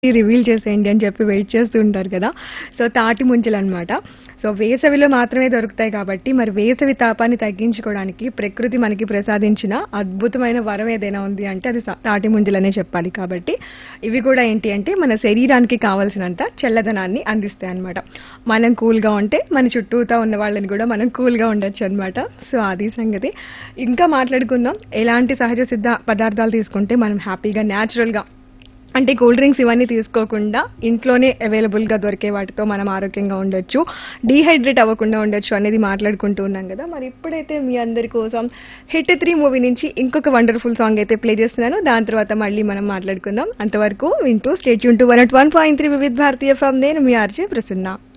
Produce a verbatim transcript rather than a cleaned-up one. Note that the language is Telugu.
రివీల్ చేసేయండి అని చెప్పి వెయిట్ చేస్తూ ఉంటారు కదా. సో తాటి ముంజలు అనమాట. సో వేసవిలో మాత్రమే దొరుకుతాయి కాబట్టి మరి వేసవి తాపాన్ని తగ్గించుకోవడానికి ప్రకృతి మనకి ప్రసాదించిన అద్భుతమైన వరం ఏదైనా ఉంది అంటే అది సా- తాటి ముంజలనే చెప్పాలి. కాబట్టి ఇవి కూడా ఏంటి అంటే మన శరీరానికి కావాల్సినంత చల్లదనాన్ని అందిస్తాయి అనమాట. మనం కూల్ గా ఉంటే మన చుట్టూతా ఉన్న వాళ్ళని కూడా మనం కూల్ గా ఉండొచ్చు అనమాట. సో అది సంగతి. ఇంకా మాట్లాడుకుందాం ఎలాంటి సహజ సిద్ధ పదార్థాలు తీసుకుంటే మనం హ్యాపీగా న్యాచురల్ గా అంటే కూల్ డ్రింక్స్ ఇవన్నీ తీసుకోకుండా ఇంట్లోనే అవైలబుల్ గా దొరికే వాటితో మనం ఆరోగ్యంగా ఉండొచ్చు, డీహైడ్రేట్ అవ్వకుండా ఉండొచ్చు అనేది మాట్లాడుకుంటూ ఉన్నాం కదా. మరి ఇప్పుడైతే మీ అందరి కోసం హిట్ త్రీ మూవీ నుంచి ఇంకొక వండర్ఫుల్ సాంగ్ అయితే ప్లే చేస్తున్నాను. దాని తర్వాత మళ్ళీ మనం మాట్లాడుకుందాం. అంతవరకు వింటూ state Yoon to one at one point three వివిధ భారతీయ ఫామ్. నేను మీ ఆర్జే ప్రసన్న.